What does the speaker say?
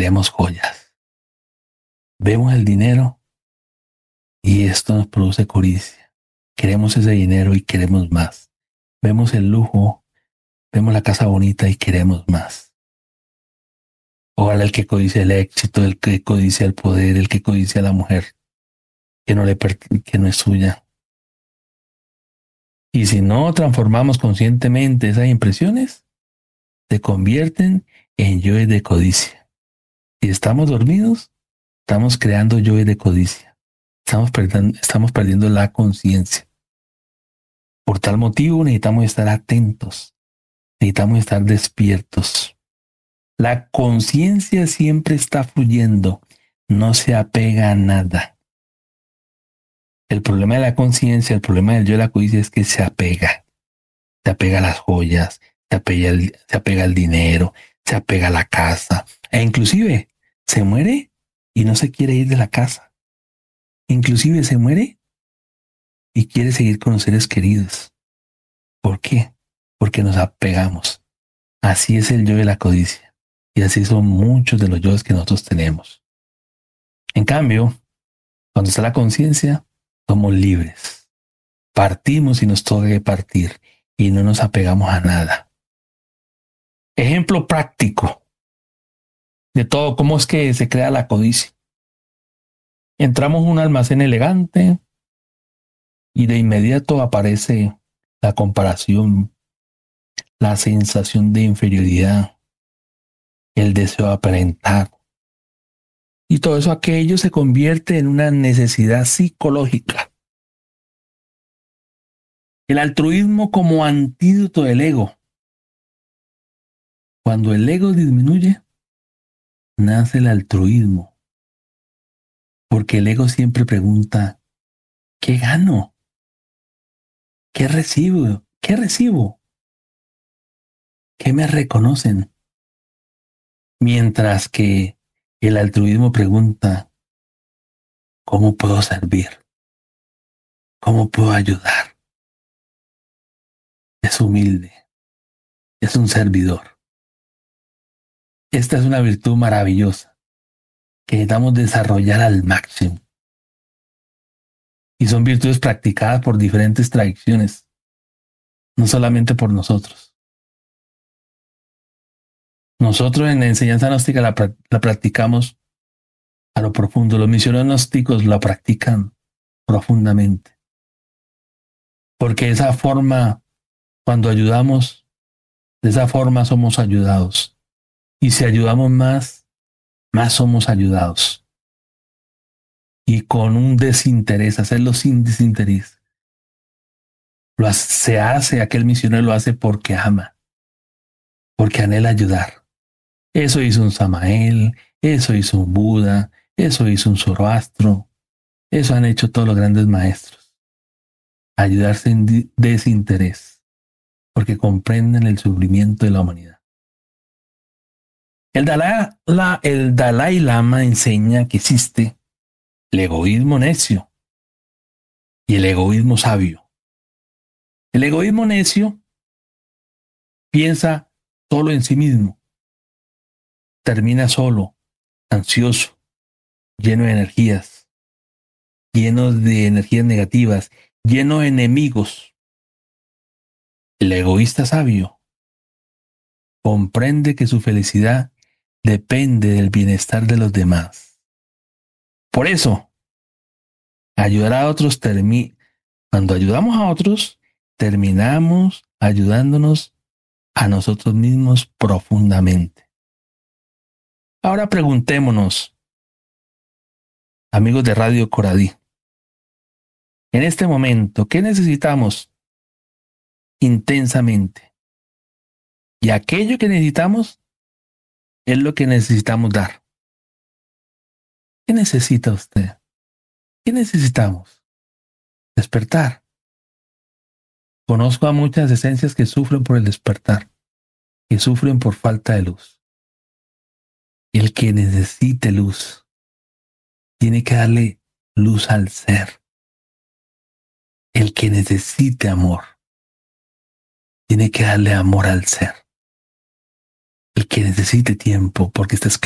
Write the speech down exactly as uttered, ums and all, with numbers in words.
queremos joyas. Vemos el dinero y esto nos produce codicia. Queremos ese dinero y queremos más. Vemos el lujo, vemos la casa bonita y queremos más. Ojalá el que codicia el éxito, el que codicia el poder, el que codicia a la mujer, que no, le que no es suya. Y si no transformamos conscientemente esas impresiones, se convierten en yoes de codicia. Si estamos dormidos, estamos creando yoes de codicia. Estamos perdiendo, estamos perdiendo la conciencia. Por tal motivo necesitamos estar atentos. Necesitamos estar despiertos. La conciencia siempre está fluyendo. No se apega a nada. El problema de la conciencia, el problema del yo de la codicia es que se apega. Se apega a las joyas, se apega al, se apega al dinero, se apega a la casa. E inclusive se muere y no se quiere ir de la casa. Inclusive se muere y quiere seguir con los seres queridos. ¿Por qué? Porque nos apegamos. Así es el yo de la codicia. Y así son muchos de los yoes que nosotros tenemos. En cambio, cuando está la conciencia, somos libres. Partimos y nos toca que partir y no nos apegamos a nada. Ejemplo práctico de todo, cómo es que se crea la codicia. Entramos a un almacén elegante y de inmediato aparece la comparación, la sensación de inferioridad, el deseo de aparentar. Y todo eso, aquello se convierte en una necesidad psicológica. El altruismo como antídoto del ego. Cuando el ego disminuye, nace el altruismo. Porque el ego siempre pregunta, ¿qué gano? ¿Qué recibo? ¿Qué recibo? ¿Qué me reconocen? Mientras que el altruismo pregunta, ¿cómo puedo servir? ¿Cómo puedo ayudar? Es humilde, es un servidor. Esta es una virtud maravillosa que necesitamos desarrollar al máximo. Y son virtudes practicadas por diferentes tradiciones, no solamente por nosotros. Nosotros en la enseñanza gnóstica la, la practicamos a lo profundo. Los misioneros gnósticos la practican profundamente. Porque de esa forma, cuando ayudamos, de esa forma somos ayudados. Y si ayudamos más, más somos ayudados. Y con un desinterés, hacerlo sin desinterés. Lo hace, se hace, aquel misionero lo hace porque ama, porque anhela ayudar. Eso hizo un Samael, eso hizo un Buda, eso hizo un Zoroastro. Eso han hecho todos los grandes maestros. Ayudar sin desinterés, porque comprenden el sufrimiento de la humanidad. El Dalai, la, el Dalai Lama enseña que existe el egoísmo necio y el egoísmo sabio. El egoísmo necio piensa solo en sí mismo. Termina solo, ansioso, lleno de energías, lleno de energías negativas, lleno de enemigos. El egoísta sabio comprende que su felicidad depende del bienestar de los demás. Por eso, ayudar a otros termina. Cuando ayudamos a otros, terminamos ayudándonos a nosotros mismos profundamente. Ahora preguntémonos, amigos de Radio Coradí, en este momento, ¿qué necesitamos intensamente? Y aquello que necesitamos es lo que necesitamos dar. ¿Qué necesita usted? ¿Qué necesitamos? Despertar. Conozco a muchas esencias que sufren por el despertar, que sufren por falta de luz. El que necesite luz tiene que darle luz al ser. El que necesite amor tiene que darle amor al ser. El que necesite tiempo, porque está esclavo